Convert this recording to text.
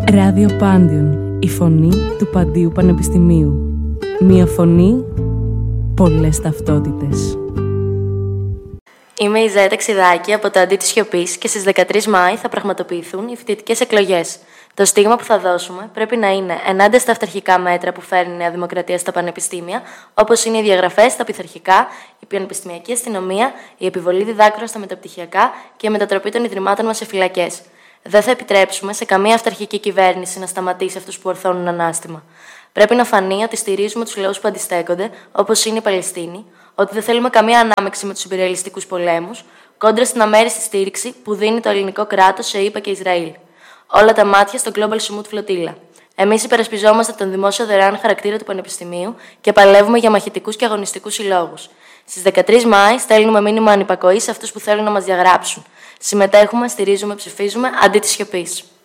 Ράδιο Πάντιον, η φωνή του Παντίου Πανεπιστημίου. Μία φωνή, πολλές ταυτότητες. Είμαι η Ζέτα Ξηδάκη από το Αντί της Σιωπής και στις 13 Μάη θα πραγματοποιηθούν οι φοιτητικές εκλογές. Το στίγμα που θα δώσουμε πρέπει να είναι ενάντια στα αυταρχικά μέτρα που φέρνει η Νέα Δημοκρατία στα πανεπιστήμια, όπως είναι οι διαγραφές στα πειθαρχικά, η πανεπιστημιακή αστυνομία, η επιβολή διδάκτρων στα μεταπτυχιακά και η μετατροπή των ιδρυμάτων μας σε φυλακές. Δεν θα επιτρέψουμε σε καμία αυταρχική κυβέρνηση να σταματήσει αυτούς που ορθώνουν ανάστημα. Πρέπει να φανεί ότι στηρίζουμε τους λαούς που αντιστέκονται, όπως είναι η Παλαιστίνη, ότι δεν θέλουμε καμία ανάμειξη με τους ιμπεριαλιστικούς πολέμους, κόντρα στην αμέριστη στήριξη που δίνει το ελληνικό κράτος σε ΗΠΑ και Ισραήλ. Όλα τα μάτια στο Global Sumut Flotilla. Εμείς υπερασπιζόμαστε τον δημόσιο δωρεάν χαρακτήρα του Πανεπιστημίου και παλεύουμε για μαχητικούς και αγωνιστικούς συλλόγους. Στις 13 Μάη στέλνουμε μήνυμα ανυπακοής σε αυτούς που θέλουν να μας διαγράψουν. Συμμετέχουμε, στηρίζουμε, ψηφίζουμε αντί της σιωπής.